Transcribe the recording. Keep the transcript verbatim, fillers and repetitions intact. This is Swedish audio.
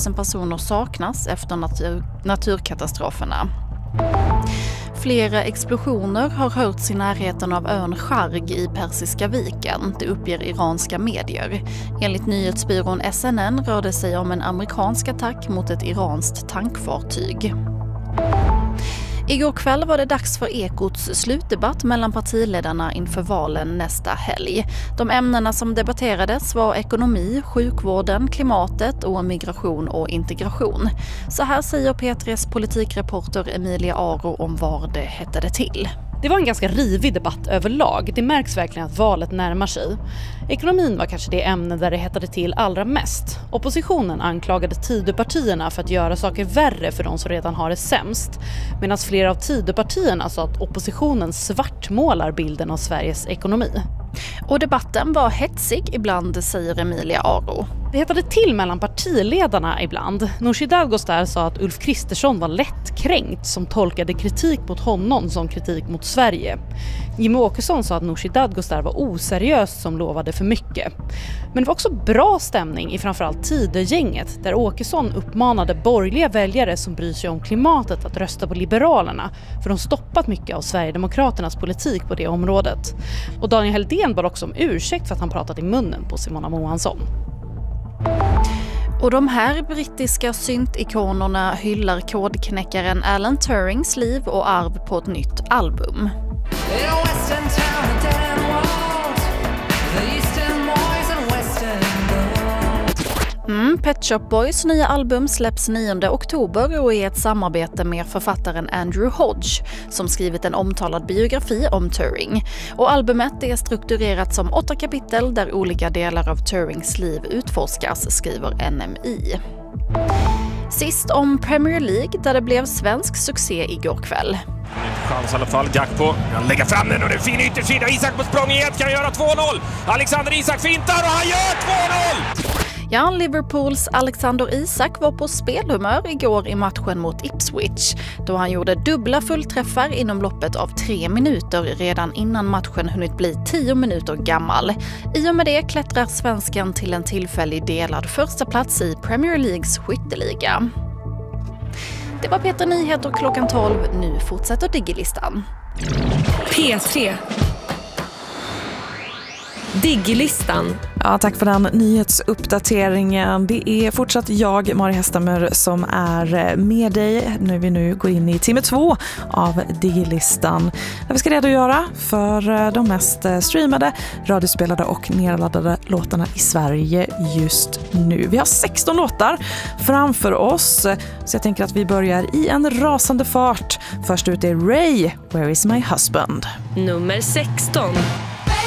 tusen personer saknas efter natur- naturkatastroferna. Flera explosioner har hörts i närheten av ön Charg i Persiska viken, det uppger iranska medier. Enligt nyhetsbyrån S N N rör det sig om en amerikansk attack mot ett iranskt tankfartyg. Igår kväll var det dags för Ekots slutdebatt mellan partiledarna inför valen nästa helg. De ämnena som debatterades var ekonomi, sjukvården, klimatet och migration och integration. Så här säger P tre:s politikreporter Emilia Aro om var det hettade till. Det var en ganska rivig debatt överlag. Det märks verkligen att valet närmar sig. Ekonomin var kanske det ämne där det hettade till allra mest. Oppositionen anklagade Tidöpartierna för att göra saker värre för de som redan har det sämst. Medan flera av Tidöpartierna sa att oppositionen svartmålar bilden av Sveriges ekonomi. Och debatten var hetsig ibland, säger Emilia Aro. Det hettade till mellan partiledarna ibland. Nooshi Dadgostar sa att Ulf Kristersson var lättkränkt som tolkade kritik mot honom som kritik mot Sverige. Jimmie Åkesson sa att Nooshi Dadgostar var oseriös som lovade för mycket. Men det var också bra stämning i framförallt Tidögänget där Åkesson uppmanade borgerliga väljare som bryr sig om klimatet att rösta på Liberalerna för de stoppat mycket av Sverigedemokraternas politik på det området. Och Daniel Heldén bad också om ursäkt för att han pratat i munnen på Simona Moansson. Och de här brittiska syntikonerna hyllar kodknäckaren Alan Turings liv och arv på ett nytt album. Mm, Pet Shop Boys nya album släpps nionde oktober och är ett samarbete med författaren Andrew Hodge som skrivit en omtalad biografi om Turing. Och albumet är strukturerat som åtta kapitel där olika delar av Turings liv utforskas, skriver N M I. Sist om Premier League där det blev svensk succé igår kväll. Chans i alla fall, Jack på. Han lägger fram den och det är fin yttersida. Isak på språng igen, kan göra två noll. Alexander Isak fintar och han gör två noll! Ja, Liverpools Alexander Isak var på spelhumör igår i matchen mot Ipswich då han gjorde dubbla fullträffar inom loppet av tre minuter redan innan matchen hunnit bli tio minuter gammal. I och med det klättrar svensken till en tillfällig delad första plats i Premier Leagues skytteliga. Det var Peter Nyheter klockan tolv. Nu fortsätter Digilistan. P tre. Digilistan. Ja, tack för den nyhetsuppdateringen. Det är fortsatt jag, Mari Hästamör, som är med dig när vi nu går in i timme två av Digilistan. Där vi ska redogöra för de mest streamade, radiospelade och nedladdade låtarna i Sverige just nu. Vi har sexton låtar framför oss, så jag tänker att vi börjar i en rasande fart. Först ut är Ray, Where is my husband? Nummer sexton.